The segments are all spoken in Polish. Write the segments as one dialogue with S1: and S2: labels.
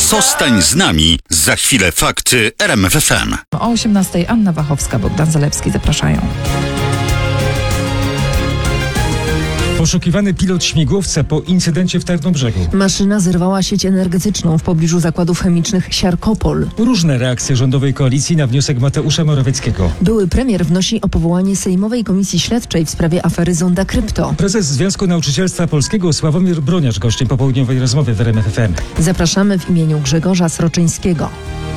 S1: Zostań z nami. Za chwilę fakty RMF FM.
S2: O 18:00 Anna Wachowska, Bogdan Zalewski zapraszają.
S3: Poszukiwany pilot śmigłowca po incydencie w Tarnobrzegu.
S4: Maszyna zerwała sieć energetyczną w pobliżu zakładów chemicznych Siarkopol.
S3: Różne reakcje rządowej koalicji na wniosek Mateusza Morawieckiego.
S4: Były premier wnosi o powołanie Sejmowej Komisji Śledczej w sprawie afery Zonda Krypto.
S3: Prezes Związku Nauczycielstwa Polskiego Sławomir Broniarz gościem popołudniowej rozmowy w RMF FM.
S4: Zapraszamy w imieniu Grzegorza Sroczyńskiego.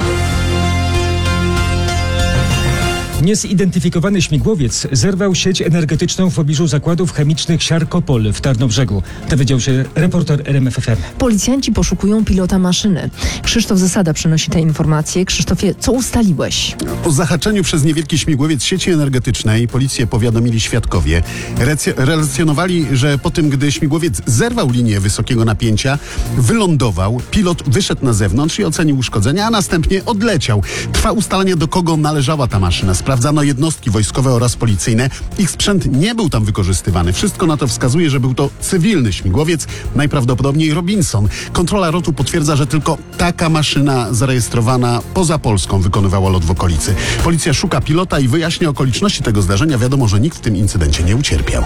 S3: Niezidentyfikowany śmigłowiec zerwał sieć energetyczną w pobliżu zakładów chemicznych Siarkopol w Tarnobrzegu. Dowiedział się reporter RMF FM.
S4: Policjanci poszukują pilota maszyny. Krzysztof Zasada przynosi te informacje. Krzysztofie, co ustaliłeś?
S5: O zahaczeniu przez niewielki śmigłowiec sieci energetycznej policję powiadomili świadkowie. Relacjonowali, że po tym, gdy śmigłowiec zerwał linię wysokiego napięcia, wylądował, pilot wyszedł na zewnątrz i ocenił uszkodzenia, a następnie odleciał. Trwa ustalenie, do kogo należała ta maszyna. Sprawdzano jednostki wojskowe oraz policyjne. Ich sprzęt nie był tam wykorzystywany. Wszystko na to wskazuje, że był to cywilny śmigłowiec, najprawdopodobniej Robinson. Kontrola ROTU potwierdza, że tylko taka maszyna zarejestrowana poza Polską wykonywała lot w okolicy. Policja szuka pilota i wyjaśnia okoliczności tego zdarzenia. Wiadomo, że nikt w tym incydencie nie ucierpiał.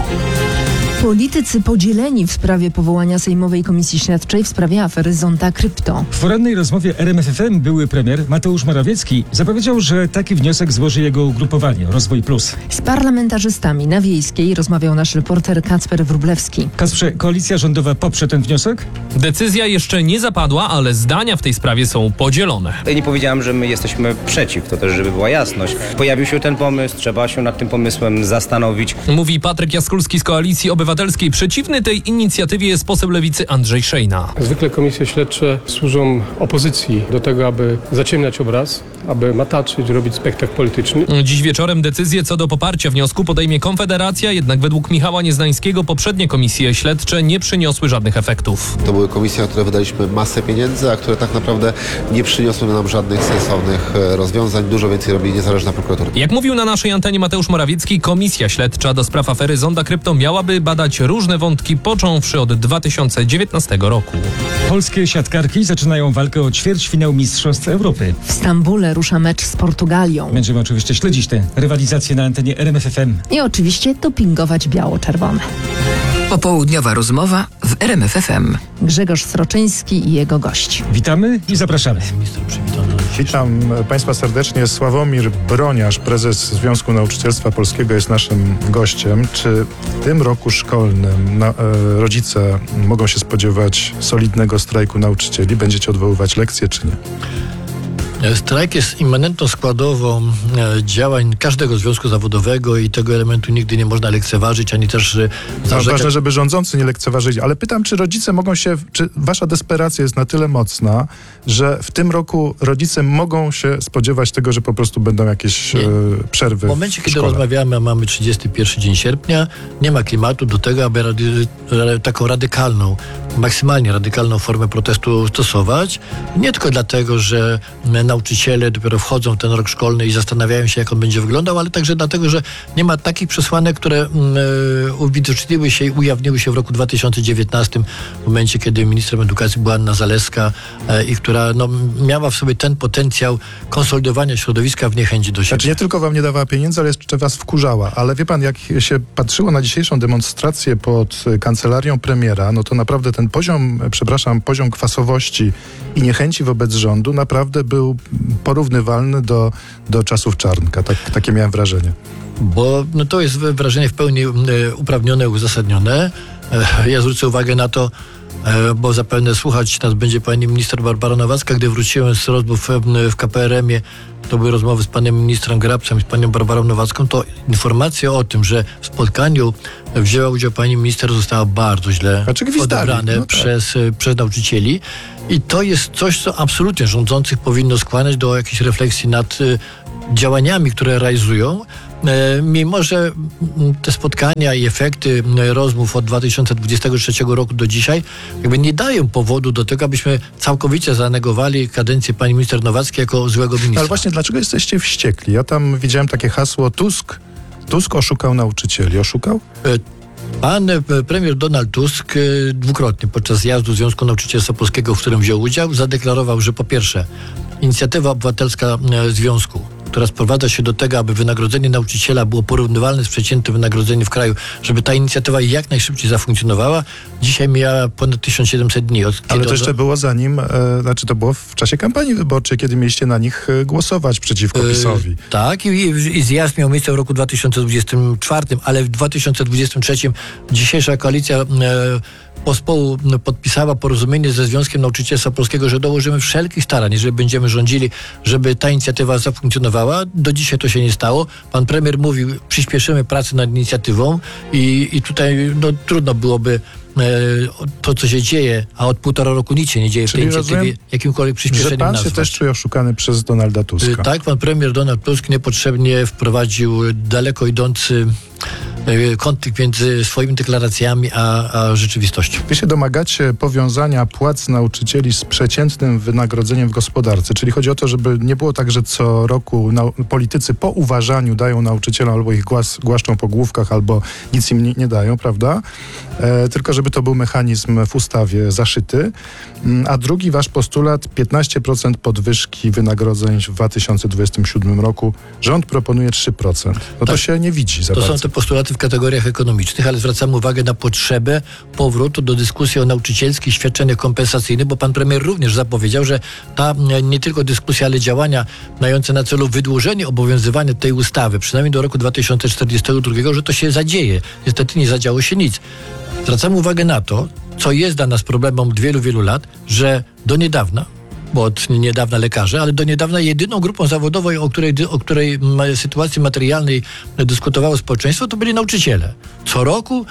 S4: Politycy podzieleni w sprawie powołania Sejmowej Komisji Śledczej w sprawie afery Zonda Krypto.
S3: W porannej rozmowie RMF FM były premier Mateusz Morawiecki zapowiedział, że taki wniosek złoży jego ugrupowanie Rozwój Plus.
S4: Z parlamentarzystami na Wiejskiej rozmawiał nasz reporter Kacper Wróblewski.
S3: Kacprze, koalicja rządowa poprze ten wniosek?
S6: Decyzja jeszcze nie zapadła, ale zdania w tej sprawie są podzielone.
S7: Ja nie powiedziałem, że my jesteśmy przeciw, to też żeby była jasność. Pojawił się ten pomysł, trzeba się nad tym pomysłem zastanowić.
S6: Mówi Patryk Jaskulski z Koalicji Obywatelskiej. Przeciwny tej inicjatywie jest poseł Lewicy Andrzej Szejna.
S8: Zwykle komisje śledcze służą opozycji do tego, aby zaciemniać obraz, aby mataczyć, robić spektakl polityczny.
S6: Dziś wieczorem decyzję co do poparcia wniosku podejmie Konfederacja, jednak według Michała Nieznańskiego poprzednie komisje śledcze nie przyniosły żadnych efektów.
S9: To były komisje, na które wydaliśmy masę pieniędzy, a które tak naprawdę nie przyniosły nam żadnych sensownych rozwiązań. Dużo więcej robi niezależna prokuratura.
S6: Jak mówił na naszej antenie Mateusz Morawiecki, komisja śledcza do spraw afery Zonda Krypto miałaby badać różne wątki, począwszy od 2019 roku.
S3: Polskie siatkarki zaczynają walkę o ćwierćfinał Mistrzostw Europy.
S4: W Stambule rusza mecz z Portugalią.
S3: Będziemy oczywiście śledzić tę rywalizację na antenie RMF FM.
S4: I oczywiście dopingować biało-czerwone.
S10: Popołudniowa rozmowa w RMF FM.
S4: Grzegorz Sroczyński i jego gość.
S3: Witamy i zapraszamy.
S11: Witam Państwa serdecznie. Sławomir Broniarz, prezes Związku Nauczycielstwa Polskiego, jest naszym gościem. Czy w tym roku szkolnym rodzice mogą się spodziewać solidnego strajku nauczycieli? Będziecie odwoływać lekcje, czy nie?
S12: Strajk jest immanentną składową działań każdego związku zawodowego i tego elementu nigdy nie można lekceważyć, ani też
S11: Ważne, żeby rządzący nie lekceważyli, ale pytam, czy rodzice mogą się, czy wasza desperacja jest na tyle mocna, że w tym roku rodzice mogą się spodziewać tego, że po prostu będą jakieś przerwy
S12: w momencie, kiedy rozmawiamy, a mamy 31 dzień sierpnia, nie ma klimatu do tego, aby taką radykalną, maksymalnie radykalną formę protestu stosować. Nie tylko dlatego, że nauczyciele dopiero wchodzą w ten rok szkolny i zastanawiają się, jak on będzie wyglądał, ale także dlatego, że nie ma takich przesłanek, które uwidoczniły się i ujawniły się w roku 2019, w momencie, kiedy ministrem edukacji była Anna Zalewska i która miała w sobie ten potencjał konsolidowania środowiska w niechęci do siebie.
S11: Znaczy nie tylko wam nie dawała pieniędzy, ale jeszcze was wkurzała. Ale wie pan, jak się patrzyło na dzisiejszą demonstrację pod kancelarią premiera, no to naprawdę ten poziom kwasowości i niechęci wobec rządu naprawdę był porównywalny do czasów Czarnka. Takie miałem wrażenie.
S12: Bo to jest wrażenie w pełni uprawnione, uzasadnione. Ja zwrócę uwagę na to, bo zapewne słuchać nas będzie pani minister Barbara Nowacka. Gdy wróciłem z rozmów w KPRM-ie, to były rozmowy z panem ministrem Grabcem i z panią Barbarą Nowacką, to informacja o tym, że w spotkaniu wzięła udział pani minister, została bardzo źle odebrane przez nauczycieli. I to jest coś, co absolutnie rządzących powinno skłaniać do jakiejś refleksji nad działaniami, które realizują. Mimo że te spotkania i efekty rozmów od 2023 roku do dzisiaj jakby nie dają powodu do tego, abyśmy całkowicie zanegowali kadencję pani minister Nowackiej jako złego ministra.
S11: Ale właśnie dlaczego jesteście wściekli? Ja tam widziałem takie hasło Tusk oszukał nauczycieli. Oszukał?
S12: Pan premier Donald Tusk dwukrotnie podczas zjazdu Związku Nauczycielstwa Polskiego, w którym wziął udział, zadeklarował, że po pierwsze inicjatywa obywatelska związku, która sprowadza się do tego, aby wynagrodzenie nauczyciela było porównywalne z przeciętnym wynagrodzeniem w kraju, żeby ta inicjatywa jak najszybciej zafunkcjonowała. Dzisiaj miała ponad 1700 dni.
S11: Ale to jeszcze było zanim, to było w czasie kampanii wyborczej, kiedy mieliście na nich głosować przeciwko PiS-owi.
S12: Tak, i zjazd miał miejsce w roku 2024, ale w 2023 dzisiejsza koalicja pospołu podpisała porozumienie ze Związkiem Nauczycielstwa Polskiego, że dołożymy wszelkich starań, jeżeli będziemy rządzili, żeby ta inicjatywa zafunkcjonowała. Do dzisiaj to się nie stało. Pan premier mówił, przyspieszymy pracę nad inicjatywą i tutaj trudno byłoby to, co się dzieje, a od 1,5 roku nic się nie dzieje w tej inicjatywie, jakimkolwiek przyspieszeniem
S11: że pan
S12: nazwać.
S11: się też czuje oszukany przez Donalda Tuska.
S12: Tak, pan premier Donald Tusk niepotrzebnie wprowadził daleko idący konflikt między swoimi deklaracjami a rzeczywistością.
S11: Wy się domagacie powiązania płac nauczycieli z przeciętnym wynagrodzeniem w gospodarce, czyli chodzi o to, żeby nie było tak, że co roku politycy po uważaniu dają nauczycielom albo ich głaszczą po główkach, albo nic im nie dają, prawda? Tylko żeby to był mechanizm w ustawie zaszyty. A drugi wasz postulat, 15% podwyżki wynagrodzeń w 2027 roku. Rząd proponuje 3%. No to się nie widzi za bardzo.
S12: To są te postulaty w kategoriach ekonomicznych, ale zwracamy uwagę na potrzebę powrotu do dyskusji o nauczycielskich świadczeniach kompensacyjnych, bo pan premier również zapowiedział, że ta nie tylko dyskusja, ale działania mające na celu wydłużenie obowiązywania tej ustawy, przynajmniej do roku 2042, że to się zadzieje. Niestety nie zadziało się nic. Zwracamy uwagę na to, co jest dla nas problemem od wielu, wielu lat, że do niedawna, bo od niedawna lekarze, ale do niedawna jedyną grupą zawodową, o której sytuacji materialnej dyskutowało społeczeństwo, to byli nauczyciele. Co roku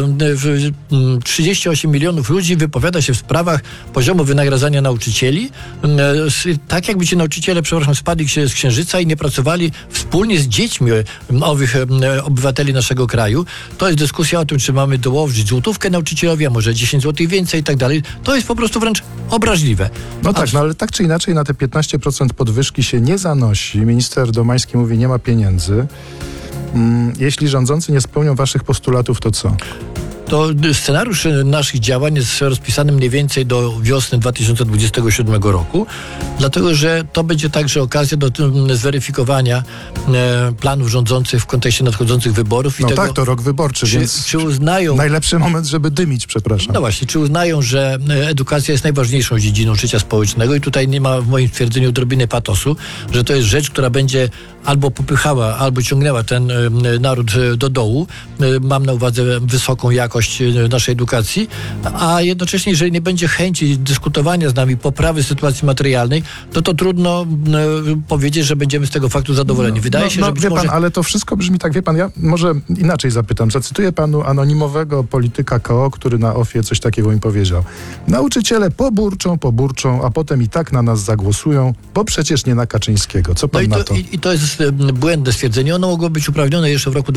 S12: 38 milionów ludzi wypowiada się w sprawach poziomu wynagradzania nauczycieli, tak jakby ci nauczyciele, spadli się z księżyca i nie pracowali wspólnie z dziećmi owych obywateli naszego kraju. To jest dyskusja o tym, czy mamy dołożyć złotówkę nauczycielowi, a może 10 zł więcej i tak dalej. To jest po prostu wręcz obraźliwe.
S11: No tak, ale tak czy inaczej na te 15% podwyżki się nie zanosi. Minister Domański mówi, nie ma pieniędzy. Jeśli rządzący nie spełnią waszych postulatów, to co?
S12: To scenariusz naszych działań jest rozpisany mniej więcej do wiosny 2027 roku, dlatego że to będzie także okazja do zweryfikowania planów rządzących w kontekście nadchodzących wyborów. I
S11: no
S12: tego,
S11: tak, to rok wyborczy, więc
S12: czy uznają,
S11: najlepszy moment, żeby dymić, przepraszam.
S12: No właśnie, czy uznają, że edukacja jest najważniejszą dziedziną życia społecznego i tutaj nie ma w moim twierdzeniu odrobiny patosu, że to jest rzecz, która będzie albo popychała, albo ciągnęła ten naród do dołu. Mam na uwadze wysoką jakość naszej edukacji, a jednocześnie, jeżeli nie będzie chęci dyskutowania z nami, poprawy sytuacji materialnej, to trudno powiedzieć, że będziemy z tego faktu zadowoleni. Wydaje się, że być może...
S11: ale to wszystko brzmi tak, wie pan, ja może inaczej zapytam. Zacytuję panu anonimowego polityka KO, który na OFIE coś takiego mi powiedział. Nauczyciele poburczą, a potem i tak na nas zagłosują, bo przecież nie na Kaczyńskiego. Co pan na to?
S12: I to jest błędne stwierdzenie. Ono mogło być uprawnione jeszcze w roku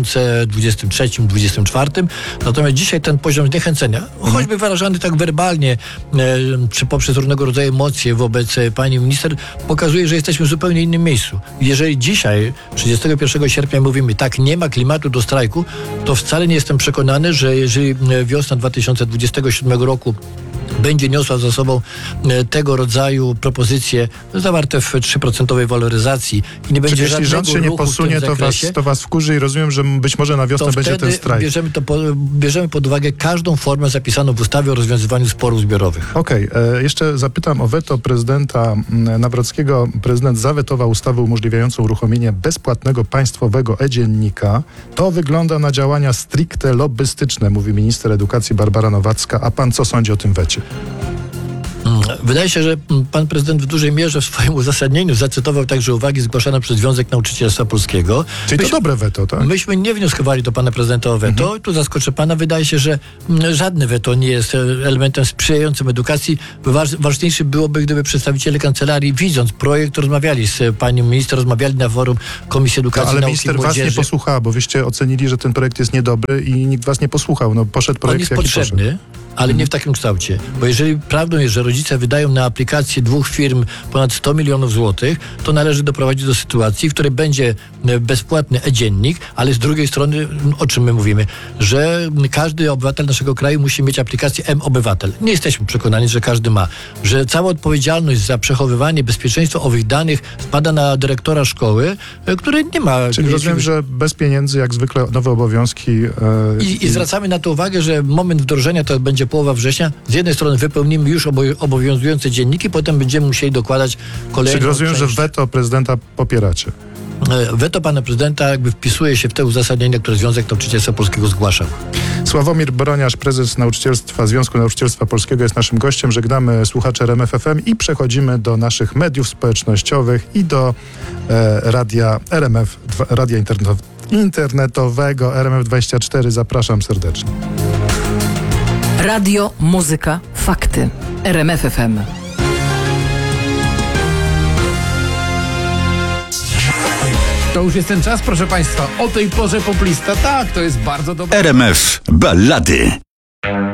S12: 2023-2024. Natomiast dzisiaj ten poziom zniechęcenia, choćby wyrażany tak werbalnie, czy poprzez różnego rodzaju emocje wobec pani minister, pokazuje, że jesteśmy w zupełnie innym miejscu. Jeżeli dzisiaj, 31 sierpnia mówimy, tak, nie ma klimatu do strajku, to wcale nie jestem przekonany, że jeżeli wiosna 2027 roku będzie niosła za sobą tego rodzaju propozycje zawarte w 3% waloryzacji i nie będzie
S11: jeśli rząd się nie posunie, to was wkurzy i rozumiem, że być może na wiosnę będzie ten strajk.
S12: Bierzemy pod uwagę każdą formę zapisaną w ustawie o rozwiązywaniu sporów zbiorowych.
S11: Okej, jeszcze zapytam o weto prezydenta Nawrockiego. Prezydent zawetował ustawę umożliwiającą uruchomienie bezpłatnego państwowego e-dziennika. To wygląda na działania stricte lobbystyczne, mówi minister edukacji Barbara Nowacka. A pan co sądzi o tym wecie?
S12: Wydaje się, że pan prezydent w dużej mierze w swoim uzasadnieniu zacytował także uwagi zgłaszane przez Związek Nauczycielstwa Polskiego.
S11: Czyli to dobre weto, tak?
S12: Myśmy nie wnioskowali do pana prezydenta o weto. Tu zaskoczę pana. Wydaje się, że żadne weto nie jest elementem sprzyjającym edukacji. Ważniejsze byłoby, gdyby przedstawiciele kancelarii, widząc projekt, rozmawiali z panią minister, rozmawiali na forum Komisji Edukacji,
S11: ale
S12: Nauki
S11: minister
S12: i Młodzieży.
S11: was nie posłuchała, bo wyście ocenili, że ten projekt jest niedobry i nikt was nie posłuchał. No poszedł projekt,
S12: On jest potrzebny, ale nie w takim kształcie. Bo jeżeli prawdą jest, że rodzice wydają wydają na aplikację 2 firm ponad 100 milionów złotych, to należy doprowadzić do sytuacji, w której będzie bezpłatny e-dziennik, ale z drugiej strony, o czym my mówimy, że każdy obywatel naszego kraju musi mieć aplikację M-Obywatel. Nie jesteśmy przekonani, że każdy ma. Że cała odpowiedzialność za przechowywanie bezpieczeństwa owych danych spada na dyrektora szkoły, który nie ma...
S11: Czyli rozumiem, że bez pieniędzy, jak zwykle, nowe obowiązki...
S12: I zwracamy na to uwagę, że moment wdrożenia to będzie połowa września. Z jednej strony wypełnimy już obowiązujące dzienniki, potem będziemy musieli dokładać kolejną...
S11: Czyli rozumiem,
S12: część.
S11: że weto prezydenta popieracie.
S12: Weto pana prezydenta jakby wpisuje się w te uzasadnienia, które Związek Nauczycielstwa Polskiego zgłaszał.
S11: Sławomir Broniarz, prezes Związku Nauczycielstwa Polskiego, jest naszym gościem. Żegnamy słuchaczy RMF FM i przechodzimy do naszych mediów społecznościowych i do radia RMF, radia internetowego RMF24. Zapraszam serdecznie.
S10: Radio, muzyka, fakty. RMF FM.
S13: To już jest ten czas, proszę Państwa. O tej porze poplista. Tak, to jest bardzo dobre.
S1: RMF Ballady.